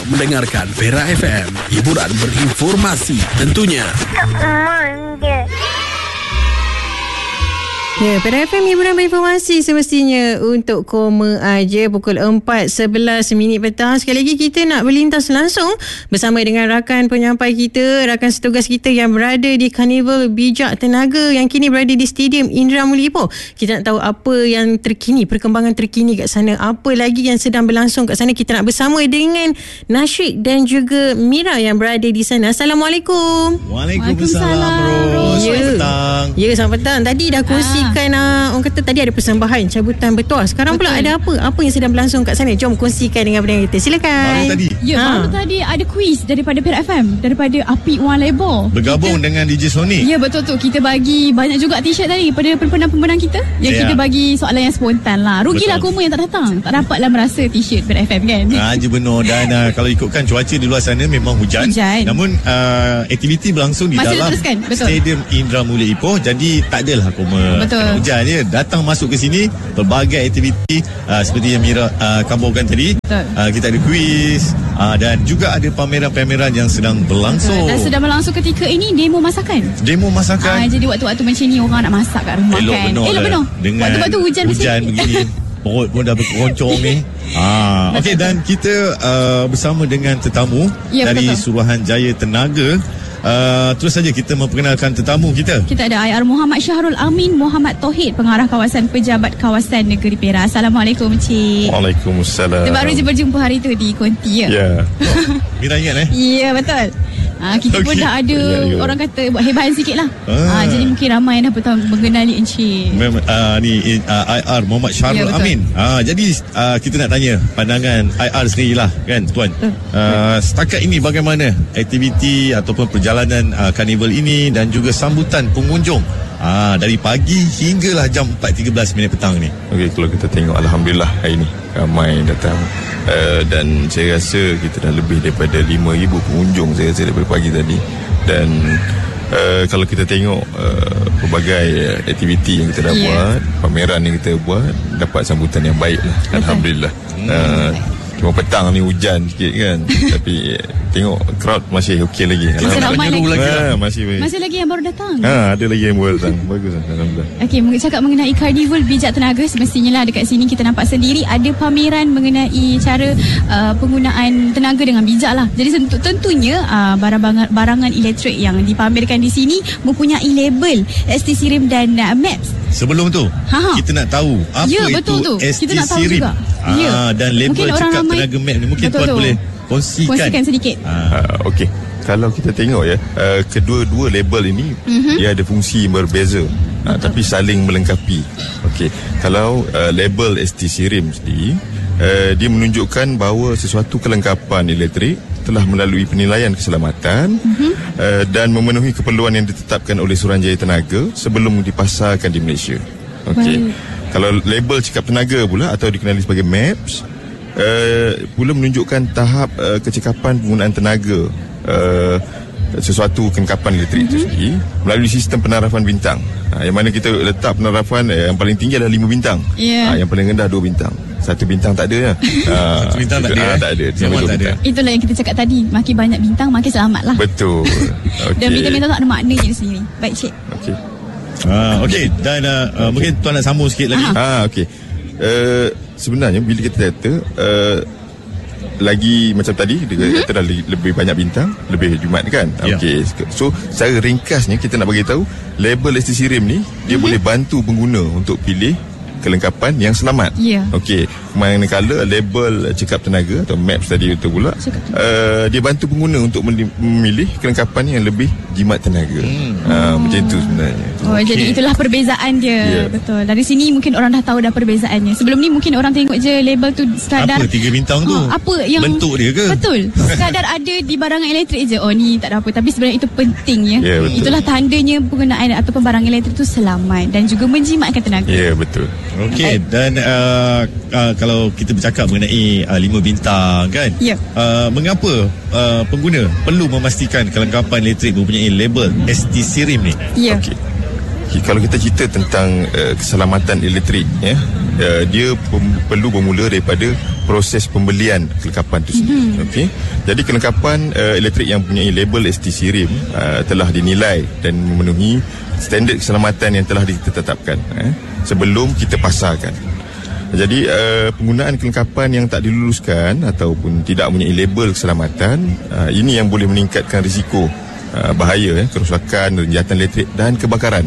Mendengarkan Vera FM, hiburan berinformasi tentunya. Ya, Vera FM hiburan berinformasi semestinya untuk koma aja pukul 4.11 petang. Sekali lagi kita nak berlintas langsung bersama dengan rakan penyampai kita, rakan setugas kita yang berada di Karnival Bijak Tenaga yang kini berada di Stadium Indra Mulia Ipoh. Kita nak tahu apa yang terkini, perkembangan terkini kat sana, apa lagi yang sedang berlangsung kat sana. Kita nak bersama dengan Nashiq dan juga Mira yang berada di sana. Assalamualaikum. Waalaikumsalam, Ros. Selamat petang. Ya, selamat petang. Tadi dah kongsikan orang kata tadi ada persembahan cabutan bertuah. Sekarang pula ada apa yang sedang berlangsung kat sana? Jom kongsikan dengan pendengar kita. Silakan. Baru tadi ada kuis daripada Vera FM, daripada Apik Wan Labor. Bergabung dengan DJ Sonic. Ya, betul tu. Kita bagi banyak juga t-shirt tadi pada pemenang-pemenang kita. Yang kita bagi soalan yang spontan lah. Rugilah Koma yang tak datang. Tak dapatlah merasa t-shirt Vera FM kan. Haji benar. Dan kalau ikutkan cuaca di luar sana memang hujan. Namun aktiviti berlangsung di dalam Stadium Indra Mulia Ipoh. Jadi tak adalah Koma hujan je. Datang masuk ke sini, pelbagai aktiviti seperti yang Mira kabarkan tadi. Kita ada kuis dan juga ada pameran-pameran yang sedang berlangsung. Dan sedang berlangsung ketika ini demo masakan. Jadi waktu-waktu macam ni orang nak masak kat rumah. Elok benar. Dengan waktu-waktu hujan begini perut pun dah berkeroncong ni. Okey, dan kita bersama dengan tetamu dari Suruhanjaya Tenaga. Terus saja kita memperkenalkan tetamu kita. Kita ada IR Muhammad Syahrul Amin Muhammad Tauhid, Pengarah Kawasan Pejabat Kawasan Negeri Perak. Assalamualaikum, Cik. Waalaikumsalam. Kita baru je berjumpa hari tu di Konti. Ya. Mira ingat Ya, betul. Kita pun dah ada orang kata buat hebahan sikit lah. Jadi mungkin ramai yang dah mengenali Encik. Ni IR Muhammad Syahrul Amin. Jadi kita nak tanya pandangan IR sendiri lah kan, Tuan. Setakat ini bagaimana aktiviti ataupun perjalanan karnival ini dan juga sambutan pengunjung dari pagi hinggalah jam 4.13 petang ni? Okey, kalau kita tengok alhamdulillah hari ni ramai datang dan saya rasa kita dah lebih daripada 5,000 pengunjung saya rasa daripada pagi tadi. Dan kalau kita tengok pelbagai aktiviti yang kita dah buat, pameran yang kita buat, dapat sambutan yang baik lah. Alhamdulillah. Cuma petang ni hujan sikit kan. Tapi tengok crowd masih okey lagi. Ramai lagi. Masih lagi yang baru datang. Ada lagi yang baru datang. Bagus lah, alhamdulillah. Okey, cakap mengenai Karnival Bijak Tenaga, semestinya lah dekat sini kita nampak sendiri ada pameran mengenai cara penggunaan tenaga dengan bijak lah. Jadi tentunya barangan elektrik yang dipamerkan di sini mempunyai label ST Sirim dan MAPS. Sebelum tu kita nak tahu apa itu ST Sirim dan label cakap tenaga MAP ni. Mungkin Tuan boleh kongsikan sedikit. Okey, kalau kita tengok kedua-dua label ini dia ada fungsi berbeza, tapi saling melengkapi. Okey, kalau label ST Sirim sendiri dia menunjukkan bahawa sesuatu kelengkapan elektrik telah melalui penilaian keselamatan dan memenuhi keperluan yang ditetapkan oleh Suruhanjaya Tenaga sebelum dipasarkan di Malaysia. Okey. Kalau label cakap tenaga pula atau dikenali sebagai MAPS pula menunjukkan tahap kecekapan penggunaan tenaga sesuatu kelengkapan elektrik itu sendiri melalui sistem penarafan bintang. Yang mana kita letak penarafan yang paling tinggi adalah 5 bintang. Yang paling rendah 2 bintang. 1 bintang tak ada. 1 bintang tak ada. Tak ada. Itulah yang kita cakap tadi. Makin banyak bintang makin selamat lah. Betul. Dan bintang-bintang tu ada maknanya di sini. Baik, Cik. Okey. Okey, dan mungkin Tuan nak sambung sikit lagi. Okey. Sebenarnya bila kita kata lagi macam tadi dia kata dah lebih banyak bintang, lebih jimat kan. Okey. So secara ringkasnya kita nak bagi tahu label ST Sirim ni dia boleh bantu pengguna untuk pilih kelengkapan yang selamat. Okey, manakala label cekap tenaga atau MAPS tadi itu pula dia bantu pengguna untuk memilih kelengkapan yang lebih jimat tenaga. Macam itu sebenarnya. Jadi itulah perbezaan dia. Betul. Dari sini mungkin orang dah tahu dah perbezaannya. Sebelum ni mungkin orang tengok je label tu sekadar apa 3 bintang tu? Apa yang bentuk dia ke? Betul. Sekadar ada di barangan elektrik je. Ni tak ada apa. Tapi sebenarnya itu pentingnya. Itulah tandanya penggunaan ataupun barang elektrik tu selamat dan juga menjimatkan tenaga. Ya, betul. Okey, dan kalau kita bercakap mengenai 5 bintang kan, mengapa pengguna perlu memastikan kelengkapan elektrik mempunyai label ST Sirim ni? Okey. Kalau kita cerita tentang keselamatan elektrik, ya, dia perlu bermula daripada proses pembelian kelengkapan itu sendiri. Okey. Jadi kelengkapan elektrik yang mempunyai label STC RIM telah dinilai dan memenuhi standard keselamatan yang telah ditetapkan sebelum kita pasarkan. Jadi penggunaan kelengkapan yang tak diluluskan ataupun tidak mempunyai label keselamatan, ini yang boleh meningkatkan risiko bahaya, kerosakan, renjatan elektrik dan kebakaran.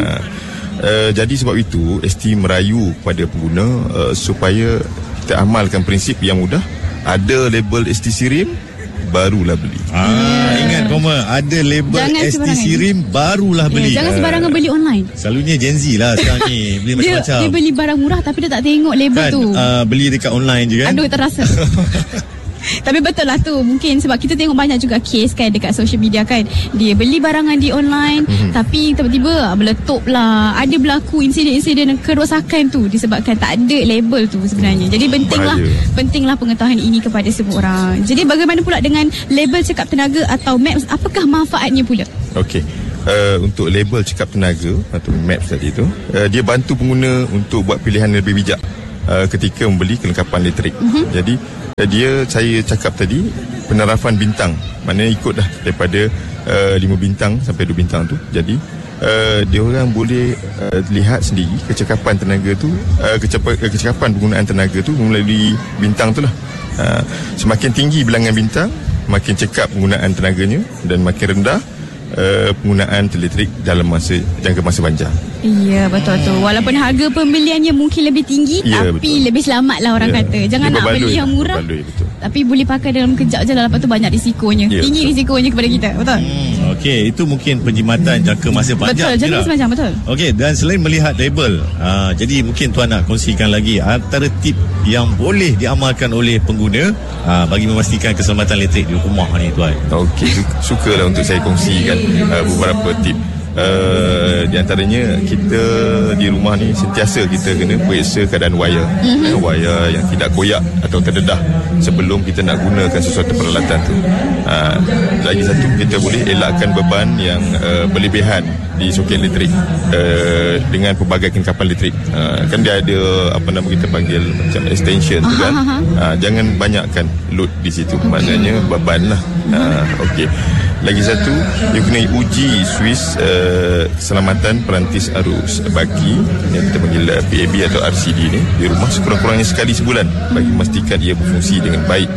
Jadi sebab itu ST merayu kepada pengguna supaya kita amalkan prinsip yang mudah. Ada label STC RIM, barulah beli. Ingat Koma, ada label STC RIM, barulah beli. Jangan sembarangan beli online. Selalunya Gen Z lah sekarang ni beli macam-macam. Dia beli barang murah tapi dia tak tengok label kan, tu. Beli dekat online je kan. Aduh, terasa. Tapi betul lah tu. Mungkin sebab kita tengok banyak juga kes kan dekat social media kan. Dia beli barangan di online, tapi tiba-tiba meletup lah. Ada berlaku insiden-insiden kerosakan tu disebabkan tak ada label tu sebenarnya. Jadi pentinglah pengetahuan ini kepada semua orang. Jadi bagaimana pula dengan label cekap tenaga atau MAPS? Apakah manfaatnya pula? Okey. Untuk label cekap tenaga atau MAPS tadi tu, dia bantu pengguna untuk buat pilihan lebih bijak ketika membeli kelengkapan elektrik. Jadi saya cakap tadi penerapan bintang, maknanya ikut dah daripada 5 bintang sampai 2 bintang tu. Jadi dia orang boleh lihat sendiri kecekapan tenaga tu, kecekapan penggunaan tenaga tu melalui bintang tu lah. Semakin tinggi bilangan bintang, makin cekap penggunaan tenaganya, dan makin rendah penggunaan elektrik dalam jangka masa panjang. Ya, betul tu. Walaupun harga pembeliannya mungkin lebih tinggi, tapi betul, lebih selamat lah orang kata. Jangan nak beli yang murah, tapi boleh pakai dalam kejap je lah. Lepas tu banyak risikonya, tinggi risikonya kepada kita. Betul. Okey, itu mungkin penjimatan jangka masa panjang. Betul, jangka masa panjang, betul. Okey, dan selain melihat label, jadi mungkin tuan nak kongsikan lagi antara tip yang boleh diamalkan oleh pengguna bagi memastikan keselamatan elektrik di rumah ni tuan. Okey, sukalah untuk saya kongsikan beberapa tip. Di antaranya, kita di rumah ni sentiasa kita kena periksa keadaan wayar, wayar yang tidak koyak atau terdedah sebelum kita nak gunakan sesuatu peralatan tu. Lagi satu, kita boleh elakkan beban yang berlebihan di soket elektrik dengan pelbagai kelengkapan elektrik. Kan dia ada apa nama kita panggil macam extension tu kan. Jangan banyakkan load di situ, maknanya beban lah. Okey. Lagi satu, dia kena uji Swiss keselamatan perantis arus baki yang kita panggil PAB atau RCD ni di rumah sekurang-kurangnya sekali sebulan bagi memastikan ia berfungsi dengan baik.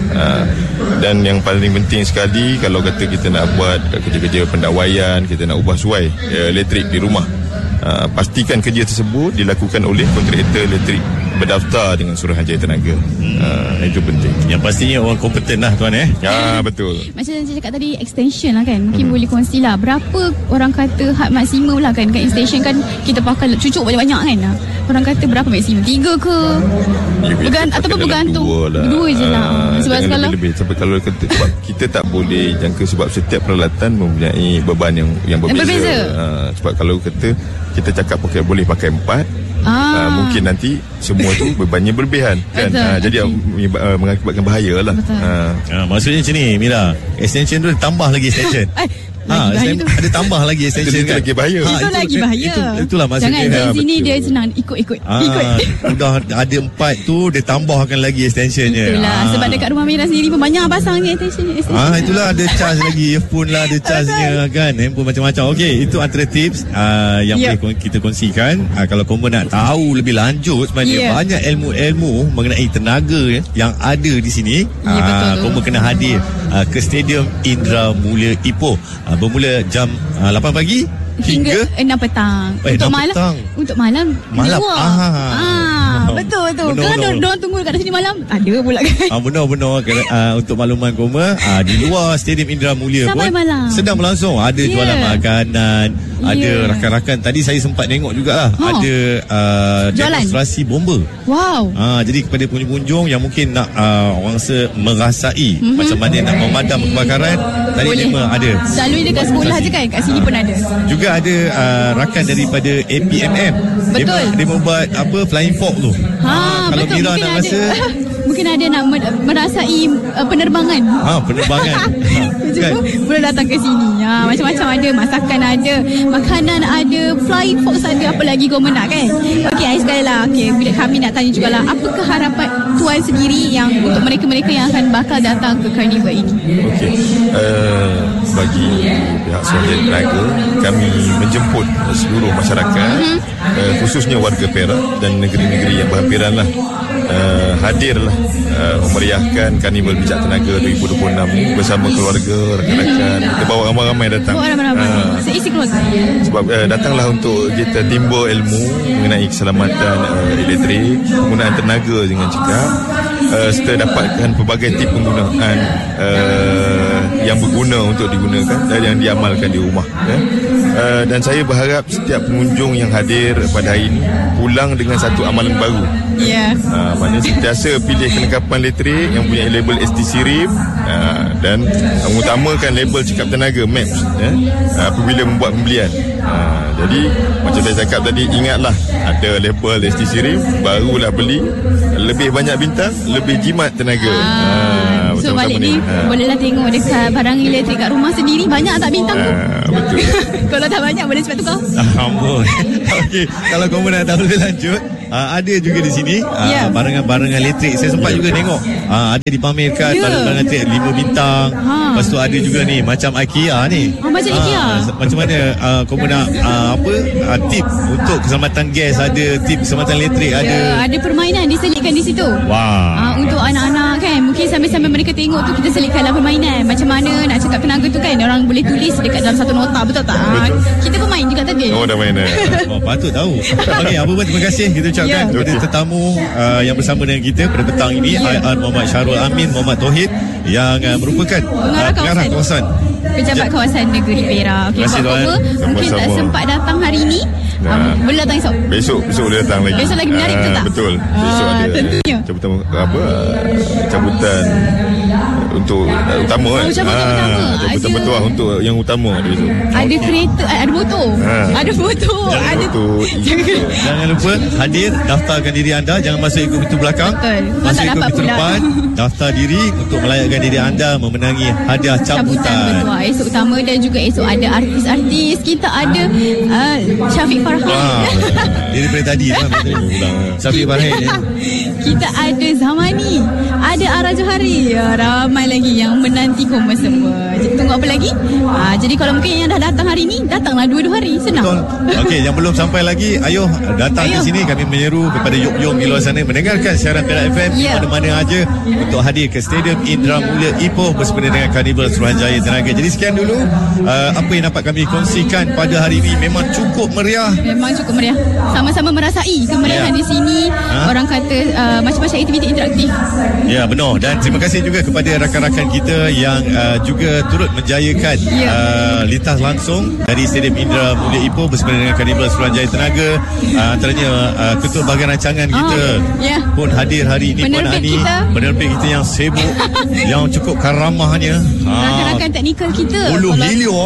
Dan yang paling penting sekali, kalau kata kita nak buat kerja-kerja pendakwayan, kita nak ubah suai elektrik di rumah, pastikan kerja tersebut dilakukan oleh kontraktor elektrik berdaftar dengan Suruhanjaya Tenaga. Itu penting. Yang pastinya orang kompeten lah tuan betul. Macam saya cakap tadi, extension lah kan. Mungkin boleh kongsi lah berapa orang kata had maksimum lah kan. Kan extension kan kita pakai cucuk banyak-banyak kan. Orang kata berapa maksimum? 3 ke? Ataupun bergantung 2 je lah. Sebab lebih. Sebab kalau kata, sebab kita tak boleh jangka, sebab setiap peralatan mempunyai beban yang berbeza. Sebab kalau kata kita cakap boleh pakai 4, mungkin nanti semua tu bebannya berlebihan kan. Jadi mengakibatkan bahaya lah. Maksudnya macam ni, Mira, extension tu tambah lagi extension. Ada tambah lagi extension kan. Lagi bahaya. Itu lagi bahaya. Itulah maksudnya. Jangan di sini dia senang ikut. Udah ada 4 tu, dia tambahkan lagi extensionnya. Itulah sebab dekat rumah Mira sendiri pun banyak pasangnya extension. Itulah ada charge lagi, earphone lah ada charge-nya kan, handphone macam-macam. Okey, itu antara tips yang boleh kita kongsikan. Kalau korang nak tahu lebih lanjut, sebenarnya banyak ilmu-ilmu mengenai tenaga yang ada di sini. Korang kena hadir ke Stadium Indra Mulia Ipoh. Bermula jam 8 pagi hingga 6 petang. Untuk malam betul. Kan diorang tunggu kat sini malam. Ada pula kan. Benar. Untuk makluman korang, di luar Stadium Indra Mulia sampai pun malam sedang berlangsung. Ada jualan makanan, ada rakan-rakan. Tadi saya sempat tengok jugalah, ada demonstrasi bomba. Wow. Jadi kepada pengunjung yang mungkin nak orang merasai macam mana nak memadam kebakaran, tadi memang ada. Selalu dekat sekolah je kan, kat sini pun ada. Juga ada rakan daripada APMM. Betul. Dia membuat flying fox tu. Kalau Mira nak rasa mungkin ada nak merasai penerbangan. Penerbangan. Boleh datang ke sini. Macam-macam ada, masakan ada, makanan ada, flying fox ada, apa lagi kau nak kan? Okey, sekali lah. Okey, kami nak tanya jugalah, apakah harapan tuan sendiri yang untuk mereka-mereka yang akan bakal datang ke Carnival ini? Okey. Bagi pihak Suruhanjaya Tenaga, kami menjemput seluruh masyarakat, khususnya warga Perak dan negeri-negeri yang berhampiran lah, hadirlah memeriahkan Carnival Bijak Tenaga 2026 ni bersama keluarga, rakan-rakan. Kita bawa ramai-ramai datang. Seisi keluarga. Sebab datanglah untuk kita timba ilmu mengenai keselamatan elektrik, penggunaan tenaga dengan cekap, serta dapatkan pelbagai tip penggunaan yang berguna untuk digunakan dan yang diamalkan di rumah. Dan saya berharap setiap pengunjung yang hadir pada hari ini pulang dengan satu amalan baru. Maknanya sentiasa pilih kelengkapan elektrik yang punya label ST SIRIM, dan mengutamakan label cekap tenaga MAPS apabila membuat pembelian. Jadi macam saya cakap tadi, ingatlah ada label ST SIRIM, barulah beli, lebih banyak bintang, lebih jimat tenaga. So balik ni bolehlah tengok dekat barang elektrik kat rumah sendiri, banyak tak bintang tu? Betul. Kalau tak banyak boleh cepat tukar. Ampun. Okey, kalau kamu nak tahu lebih lanjut, ada juga di sini barangan-barangan elektrik. Saya sempat juga tengok ada dipamerkan barangan elektrik 5 bintang. Lepas tu ada juga ni macam IKEA ni. Macam IKEA. Macam mana kamu nak tip untuk keselamatan gas, ada tip keselamatan elektrik, ada permainan diselitkan di situ. Untuk anak-anak kan, mungkin sambil-sambil mereka tengok tu, kita selitkanlah permainan. Macam mana nak cakap tenaga tu kan, orang boleh tulis dekat dalam satu nota, betul tak? Kita pun main juga tadi. Dah main patut tahu. Okey, apa pun terima kasih kita ucapkan kepada tetamu yang bersama dengan kita pada petang ini, IR Muhammad Syahrul Amin Muhammad Tauhid yang merupakan pengarah kawasan Pejabat Kawasan Negeri Perak. Okey, apa mungkin tak sempat datang hari ini, boleh datang esok. Besok boleh datang lagi. Besok lagi menarik, betul tak? Betul. Besok ada tentunya cabutan untuk utama cabutan bertuah untuk yang utama ada besok. Ada kereta, ada motor. Ada motor, ada Jangan lupa hadir, daftarkan diri anda, jangan masuk ikut pintu belakang. Masuk ikut pintu depan, daftar diri untuk melayakkan diri anda memenangi hadiah cabutan. Betul. Esok utama, dan juga esok ada artis-artis. Kita ada Syafiq Farhan. Dia daripada tadi Syafiq Farhan. Kita ada Zamani, ada Ara Johari, ramai lagi yang menanti komen semua. Jadi tunggu apa lagi? Jadi kalau mungkin yang dah datang hari ni, datanglah 2 hari, senang. Betul. Okey, yang belum sampai lagi, ayo datang di sini. Kami menyeru kepada Yok di luar sana mendengarkan siaran Perak FM di mana-mana aja untuk hadir ke Stadium Indra Mulia Ipoh bersama dengan Carnival Suruhanjaya Tenaga. Jadi sekian dulu apa yang dapat kami kongsikan pada hari ini. Memang cukup meriah. Sama-sama merasai kemeriahan di sini. Orang kata macam-macam aktiviti interaktif. Ya, benar. Dan terima kasih juga kepada rakan-rakan kita yang juga turut menjayakan lintas langsung dari Stadium Indra Mulia Ipoh bersama dengan Carnival Suruhanjaya Tenaga. Antaranya ketua bahagian rancangan kita pun hadir hari ini, Puan Ani, penerbit kita yang sibuk, yang cukup karamahnya. Rakan-rakan teknikal kita, bulu hilir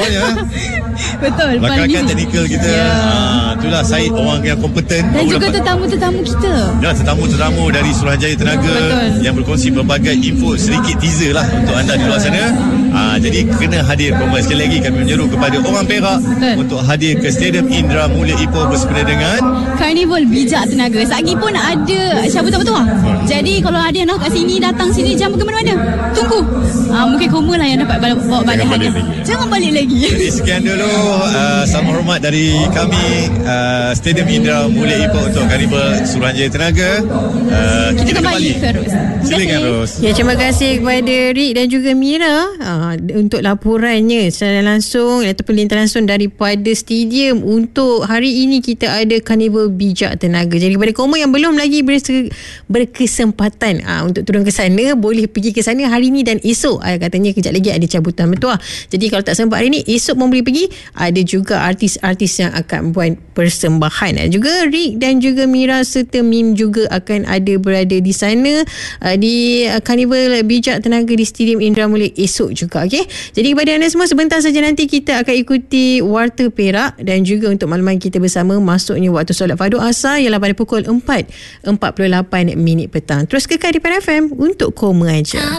betul, rakan-rakan teknikal kita. Itulah Syed, orang yang kompeten. Dan juga tetamu-tetamu kita. Tetamu-tetamu dari Suruhanjaya Tenaga yang berkongsi pelbagai info, sedikit teaser lah untuk anda di luar sana. Jadi kena hadir. Sekali lagi kami menyeru kepada orang Perak untuk hadir ke Stadium Indra Mulia Ipoh bersama dengan Carnival Bijak Tenaga. Lagi pun ada cabutan bertuah. Jadi kalau ada yang nak kat sini, datang sini, jangan pergi mana-mana. Tunggu. Mungkin Koma lah yang dapat bawa balik hadiah. Jangan balik lagi. Jadi sekian dulu salam hormat dari kami Stadium Indra Mulia Ipoh untuk Carnival Suruhanjaya Tenaga. Kita kembali ke Ros. Silakan Ros. Terima kasih kepada Rick dan juga Mira untuk laporannya secara langsung ataupun lintas langsung daripada stadium. Untuk hari ini kita ada Carnival Bijak Tenaga. Jadi kepada Koma yang belum lagi berkesempatan untuk turun ke sana, boleh pergi ke sana hari ini dan esok. Katanya kejap lagi ada cabutan bertuah. Jadi kalau tak sempat hari ini, esok pun boleh pergi. Ada juga artis-artis yang akan buat persembahan. Juga Rick dan juga Mira serta Mim juga akan ada berada di sana di Carnival Bijak Tenaga di Stadium Indra Mulia esok juga. juga. Okay? Jadi kepada anda semua, sebentar saja nanti kita akan ikuti Warta Perak dan juga untuk makluman kita bersama masuknya waktu solat fardu asar ialah pada pukul 4.48 petang. Terus kekal di Pan FM untuk Koma Aja.